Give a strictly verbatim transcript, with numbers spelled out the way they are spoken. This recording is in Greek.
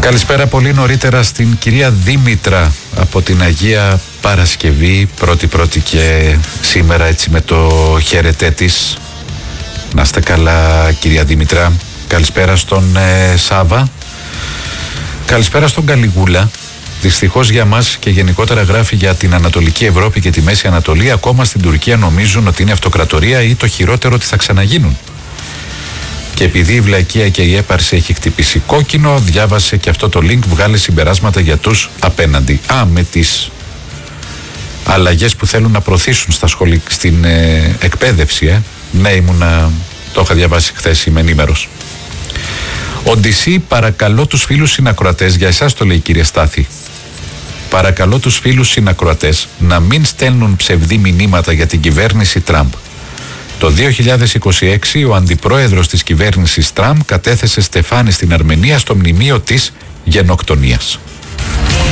Καλησπέρα πολύ νωρίτερα στην κυρία Δήμητρα από την Αγία Παρασκευή, πρώτη πρώτη και σήμερα έτσι με το χαίρετέ της. Να είστε καλά κυρία Δήμητρα. Καλησπέρα στον ε, Σάβα. Καλησπέρα στον Καλιγούλα. Δυστυχώς για μας και γενικότερα γράφει για την Ανατολική Ευρώπη και τη Μέση Ανατολή. Ακόμα στην Τουρκία νομίζουν ότι είναι αυτοκρατορία ή το χειρότερο ότι θα ξαναγίνουν. Και επειδή η βλακεία και η έπαρση έχει χτυπήσει κόκκινο, διάβασε και αυτό το link, βγάλε συμπεράσματα για τους απέναντι. Α, με τις αλλαγές που θέλουν να προωθήσουν στα σχολή, στην ε, εκπαίδευση, ε. Ναι, ήμουνα, το είχα διαβάσει χθες, είμαι ενήμερος. Ο ντι σι, παρακαλώ τους φίλους συνακροατές, για εσάς το λέει η κυρία Στάθη, παρακαλώ τους φίλους συνακροατές να μην στέλνουν ψευδή μηνύματα για την κυβέρνηση Τραμπ. Το δύο χιλιάδες είκοσι έξι ο αντιπρόεδρος της κυβέρνησης Τραμπ κατέθεσε στεφάνι στην Αρμενία στο μνημείο της γενοκτονίας.